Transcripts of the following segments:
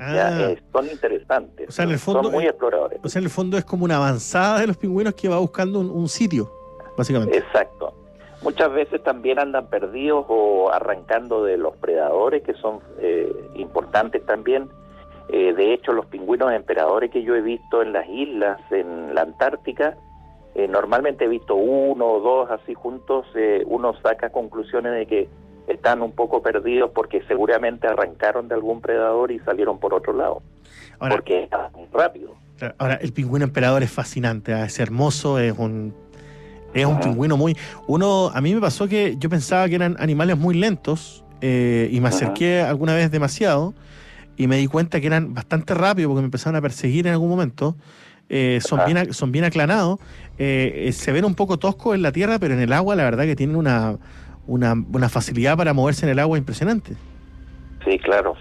Son interesantes, o sea, en el fondo, son muy exploradores. O sea, en el fondo es como una avanzada de los pingüinos que va buscando un sitio, básicamente. Exacto. Muchas veces también andan perdidos o arrancando de los predadores, que son importantes también. De hecho, los pingüinos emperadores que yo he visto en las islas, en la Antártica, normalmente he visto uno o dos así juntos. Uno saca conclusiones de que están un poco perdidos porque seguramente arrancaron de algún predador y salieron por otro lado. Ahora, porque es muy rápido. Ahora, el pingüino emperador es fascinante, es hermoso, es un pingüino muy... A mí me pasó que yo pensaba que eran animales muy lentos y me acerqué alguna vez demasiado y me di cuenta que eran bastante rápidos porque me empezaron a perseguir en algún momento. Son bien aclanados, se ven un poco toscos en la tierra, pero en el agua la verdad que tienen una facilidad para moverse en el agua impresionante. Sí, claro,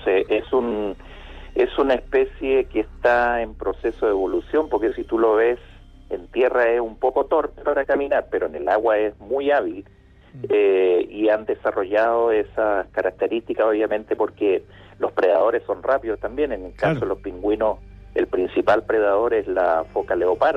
es una especie que está en proceso de evolución, porque si tú lo ves en tierra es un poco torpe para caminar, pero en el agua es muy hábil, y han desarrollado esas características obviamente porque los predadores son rápidos también. En el caso de los pingüinos, el principal predador es la foca leopardo.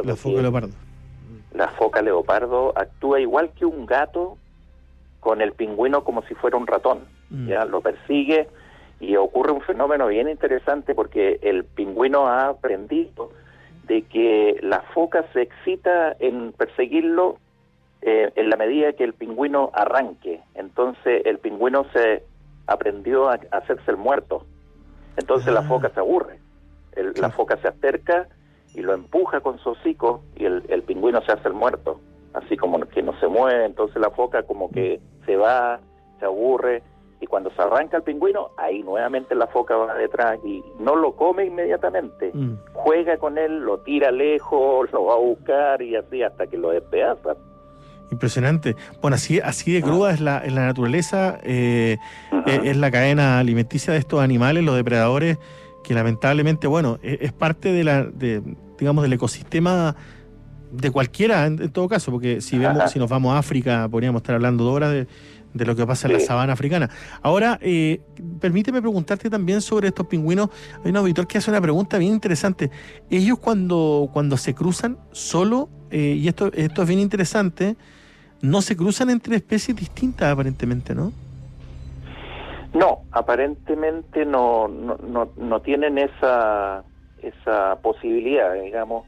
La foca leopardo actúa igual que un gato con el pingüino como si fuera un ratón. Ya lo persigue y ocurre un fenómeno bien interesante porque el pingüino ha aprendido de que la foca se excita en perseguirlo en la medida que el pingüino arranque. Entonces el pingüino se aprendió a hacerse el muerto. Entonces la foca se aburre. La foca se acerca y lo empuja con su hocico y el pingüino se hace el muerto, así como que no se mueve. Entonces la foca como que se va, se aburre, y cuando se arranca el pingüino, ahí nuevamente la foca va detrás y no lo come inmediatamente, juega con él, lo tira lejos, lo va a buscar y así hasta que lo despedaza. Impresionante. Bueno, así de cruda es la naturaleza, es la cadena alimenticia de estos animales, los depredadores, que lamentablemente, bueno, es parte digamos, del ecosistema de cualquiera, en todo caso, porque si nos vamos a África, podríamos estar hablando de horas de lo que pasa en la sabana africana. Ahora, permíteme preguntarte también sobre estos pingüinos. Hay un auditor que hace una pregunta bien interesante. Ellos cuando se cruzan solo, y esto es bien interesante, no se cruzan entre especies distintas aparentemente, ¿no? No, aparentemente no tienen esa posibilidad, digamos.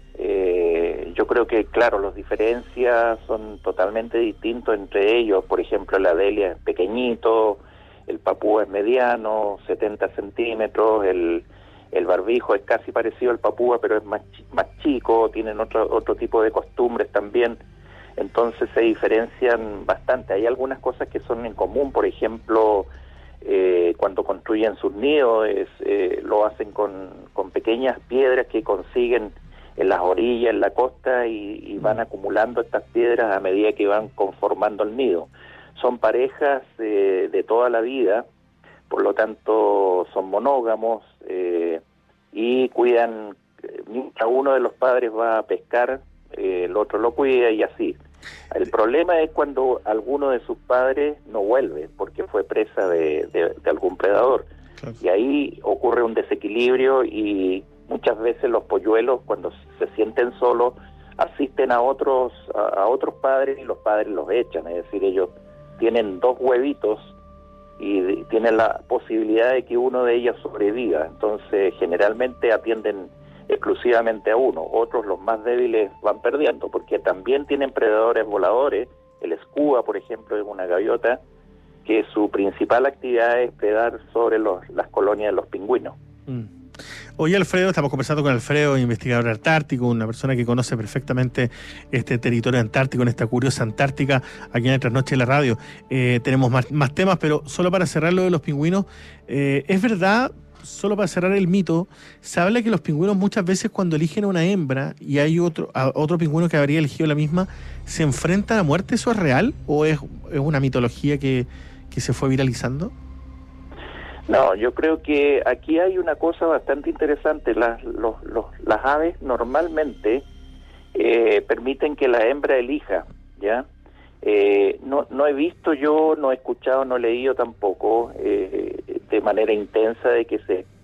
Yo creo que, claro, las diferencias son totalmente distintos entre ellos. Por ejemplo, el Adelia es pequeñito, el papúa es mediano, 70 centímetros, el barbijo es casi parecido al papúa, pero es más chico, tienen otro tipo de costumbres también. Entonces se diferencian bastante. Hay algunas cosas que son en común, por ejemplo, cuando construyen sus nidos, lo hacen con pequeñas piedras que consiguen en las orillas, en la costa, y van acumulando estas piedras a medida que van conformando el nido. Son parejas de toda la vida, por lo tanto son monógamos, y cuidan, mientras uno de los padres va a pescar, el otro lo cuida y así. El problema es cuando alguno de sus padres no vuelve porque fue presa de algún predador. Claro. Y ahí ocurre un desequilibrio y muchas veces los polluelos, cuando se sienten solos, asisten a otros padres y los padres los echan. Es decir, ellos tienen dos huevitos y tienen la posibilidad de que uno de ellos sobreviva. Entonces generalmente atienden exclusivamente a uno. Otros, los más débiles, van perdiendo porque también tienen predadores voladores. El escúa, por ejemplo, es una gaviota que su principal actividad es predar sobre las colonias de los pingüinos. Hoy Alfredo, estamos conversando con Alfredo, investigador antártico, una persona que conoce perfectamente este territorio antártico, en esta curiosa Antártica, aquí en Trasnoche de la Radio. Tenemos más temas, pero solo para cerrar lo de los pingüinos, es verdad, solo para cerrar el mito, se habla que los pingüinos muchas veces cuando eligen a una hembra y hay otro pingüino que habría elegido la misma, se enfrentan a muerte. ¿Eso es real o es una mitología que se fue viralizando? No, yo creo que aquí hay una cosa bastante interesante. Las aves normalmente permiten que la hembra elija, ¿ya? No he visto yo, no he escuchado, no he leído tampoco de manera intensa de que se